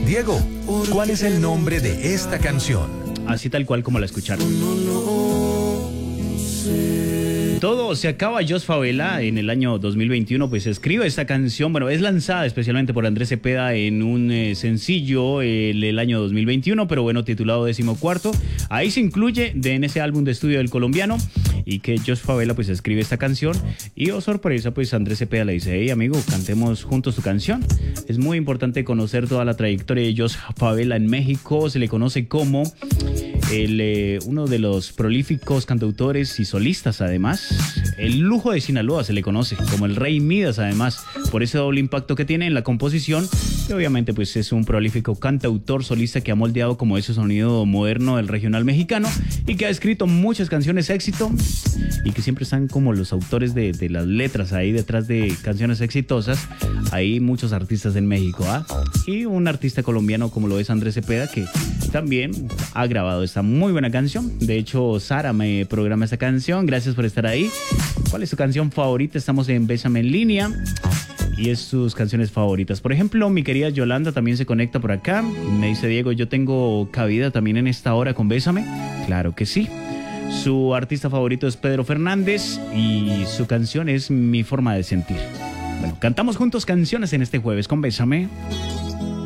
Diego, ¿cuál es el nombre de esta canción? Así tal cual como la escucharon. Todo se acaba. Jos Favela en el año 2021 pues escribe esta canción, bueno, es lanzada especialmente por Andrés Cepeda en un sencillo el año 2021, pero bueno, titulado 14º. Ahí se incluye en ese álbum de estudio del colombiano, y que Jos Favela pues escribe esta canción y oh sorpresa, pues Andrés Cepeda le dice: hey amigo, cantemos juntos tu canción. Es muy importante conocer toda la trayectoria de Jos Favela en México. Se le conoce como uno de los prolíficos cantautores y solistas, además. El lujo de Sinaloa se le conoce como el Rey Midas, además, por ese doble impacto que tiene en la composición. Y obviamente pues es un prolífico cantautor solista que ha moldeado como ese sonido moderno del regional mexicano y que ha escrito muchas canciones éxito y que siempre están como los autores de las letras ahí detrás de canciones exitosas. Hay muchos artistas en México, y un artista colombiano como lo es Andrés Cepeda, que también ha grabado esta muy buena canción. De hecho, Sara me programa esta canción. Gracias por estar ahí. ¿Cuál es tu canción favorita? Estamos en Bésame en línea y es sus canciones favoritas. Por ejemplo, mi querida Yolanda también se conecta por acá. Me dice: Diego, yo tengo cabida también en esta hora con Bésame. Claro que sí. Su artista favorito es Pedro Fernández y su canción es Mi Forma de Sentir. Bueno, cantamos juntos canciones en este jueves con Bésame.